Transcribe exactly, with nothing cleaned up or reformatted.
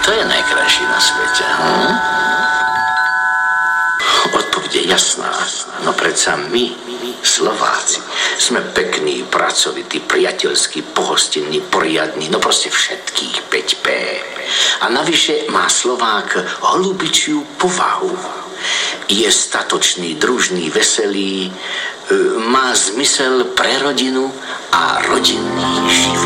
Kto je najkrajší na svete? Hm? Odpoveď je jasná. No predsa my, Slováci, sme pekní, pracovití, priateľskí, pohostinní, poriadní, no proste všetkých päť pé. A navyše má Slovák holubičiu povahu. Je statočný, družný, veselý, má zmysel pre rodinu a rodinný život.